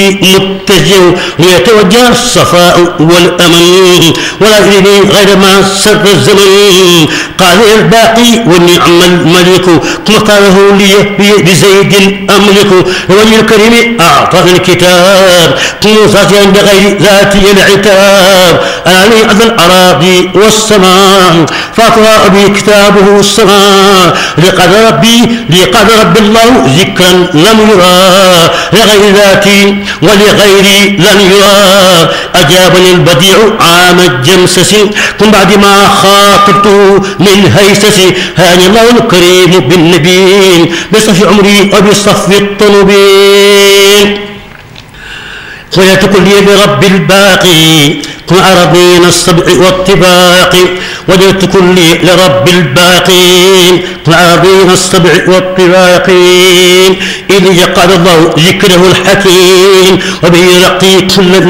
متجه ليتوجه الصفاء والأمن ولا يريني غير ما سر الزمن. قال الباقي والنعم الملك ثم قاله لي بزيد أملك. ولي الكريم أعطاني الكتاب ثم ذاتي بغير ذاتي العتاب. أنا لي أرض الأراضي والسماء فأقرأ بي كتابه السماء. لقد ربي الله ذكرا لم يرى لغير ذاتي ولغيري لن يرى. أجابني البديع عام الجمسس ثم بعد ما خاطبته من هيسس. هاني الله الكريم بالنبي بصف عمري وبصف الطلبين. ولا تكن لي برب الباقي كن أرضين السبع والطباق. وجدت كلي لرب الباقين كن أرضين السبع والطباق. إذ يقعد الله ذكره الحكيم وبه يرقي كل